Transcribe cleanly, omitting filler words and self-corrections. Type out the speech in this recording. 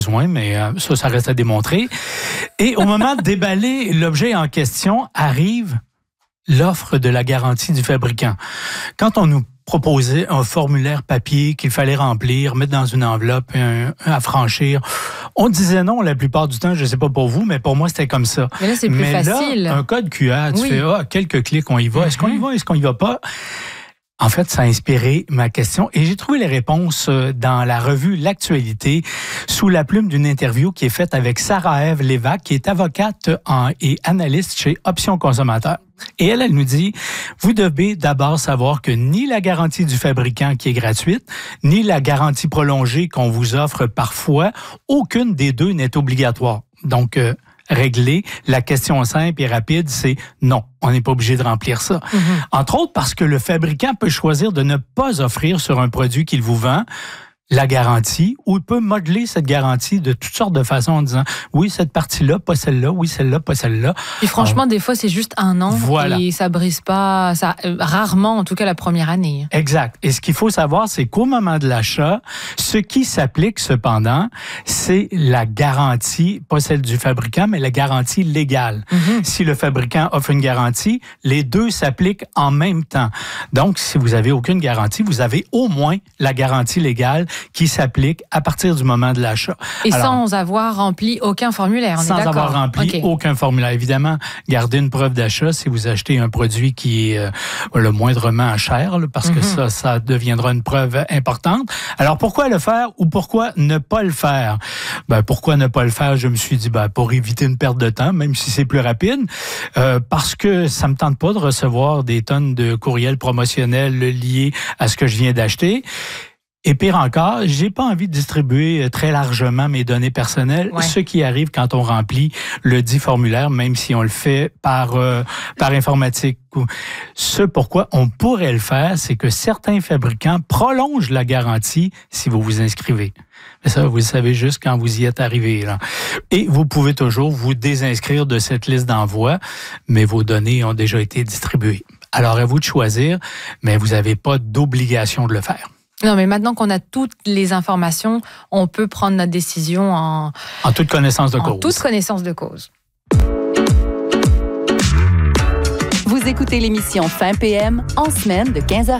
mais ça reste à démontrer. Et au moment de déballer l'objet en question, arrive l'offre de la garantie du fabricant. Quand on nous proposait un formulaire papier qu'il fallait remplir, mettre dans une enveloppe, à franchir, on disait non la plupart du temps. Je ne sais pas pour vous, mais pour moi, c'était comme ça. Mais là, c'est plus facile. Là, un code QR, tu fais quelques clics, on y va. Est-ce qu'on y va? Est-ce qu'on y va pas? En fait, ça a inspiré ma question et j'ai trouvé les réponses dans la revue L'Actualité sous la plume d'une interview qui est faite avec Sarah-Ève Lévesque, qui est avocate et analyste chez Options Consommateurs. Et elle nous dit, vous devez d'abord savoir que ni la garantie du fabricant qui est gratuite, ni la garantie prolongée qu'on vous offre parfois, aucune des deux n'est obligatoire. Donc, régler. La question simple et rapide, c'est non, on n'est pas obligé de remplir ça. Entre autres parce que le fabricant peut choisir de ne pas offrir sur un produit qu'il vous vend la garantie, ou il peut modeler cette garantie de toutes sortes de façons en disant oui, cette partie-là, pas celle-là, oui, celle-là, pas celle-là. Et franchement, des fois, c'est juste 1 an et ça brise pas, rarement, en tout cas la première année. Exact. Et ce qu'il faut savoir, c'est qu'au moment de l'achat, ce qui s'applique cependant, c'est la garantie, pas celle du fabricant, mais la garantie légale. Si le fabricant offre une garantie, les deux s'appliquent en même temps. Donc, si vous avez aucune garantie, vous avez au moins la garantie légale qui s'applique à partir du moment de l'achat. Et sans avoir rempli aucun formulaire, on est d'accord? Sans avoir rempli aucun formulaire. Évidemment, gardez une preuve d'achat si vous achetez un produit qui est le moindrement cher, parce que ça deviendra une preuve importante. Alors, pourquoi le faire ou pourquoi ne pas le faire? Pourquoi ne pas le faire? Je me suis dit, pour éviter une perte de temps, même si c'est plus rapide, parce que ça me tente pas de recevoir des tonnes de courriels promotionnels liés à ce que je viens d'acheter. Et pire encore, j'ai pas envie de distribuer très largement mes données personnelles, ce qui arrive quand on remplit le dit formulaire, même si on le fait par informatique. Ce pourquoi on pourrait le faire, c'est que certains fabricants prolongent la garantie si vous vous inscrivez. Mais ça, vous le savez juste quand vous y êtes arrivé, là. Et vous pouvez toujours vous désinscrire de cette liste d'envoi, mais vos données ont déjà été distribuées. Alors, à vous de choisir, mais vous n'avez pas d'obligation de le faire. Non, mais maintenant qu'on a toutes les informations, on peut prendre notre décision en toute connaissance de cause. En toute connaissance de cause. Vous écoutez l'émission Fin PM en semaine de 15h